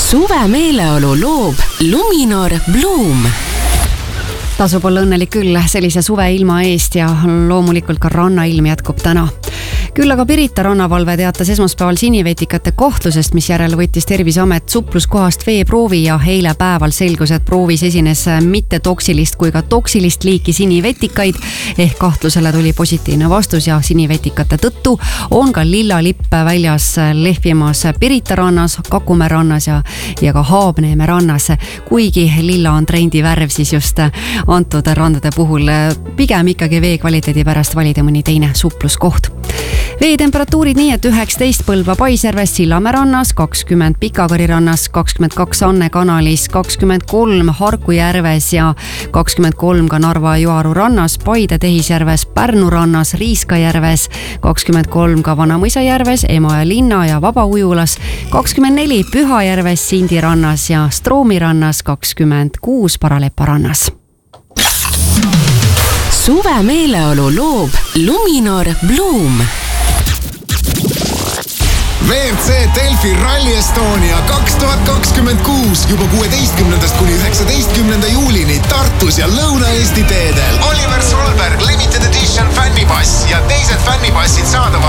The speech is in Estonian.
Suve meeleolu loob Luminor Bloom. Tasub olla õnnelik küll sellise suve ilma eest ja loomulikult ka rannailm jätkub täna. Küll aga Pirita rannavalve teatas esmaspäeval sinivetikate kahtlusest, mis järel võttis Terviseamet supluskohast veeproovi ja eile päeval selgus, et proovis esines mitte toksilist kui ka toksilist liiki sinivetikaid ehk kahtlusele tuli positiivne vastus ja sinivetikate tõttu on ka lilla lipp väljas lehvimas Pirita rannas, Kakumäe rannas ja ka Haabneeme rannas, kuigi lilla on trendivärv siis just antud randade puhul. Pigem ikkagi vee kvaliteedi pärast valida mõni teine supluskoht. Veetemperatuurid nii, et 19 Põlva Paisjärves, Sillamäe rannas, 20 Pikakari rannas, 22 Anne kanalis, 23 Harku järves ja 23 ka Narva Joaru rannas, Paide Tehisjärves, Pärnu rannas, Riiska järves, 23 ka Vanamõisa järves, Emajõe linna ja Vabaujulas, 24 Pühajärves, Sindi rannas ja Stroomi rannas, 26 Paralepa rannas. Suve meeleolu loob Luminor Bloom. WRC Delfi Rally Estonia 2026 juba 16. kuni 19. juulini Tartus ja Lõuna-Eesti teedel. Oliver Solberg Limited Edition fännipass ja teised fännipassid saadavad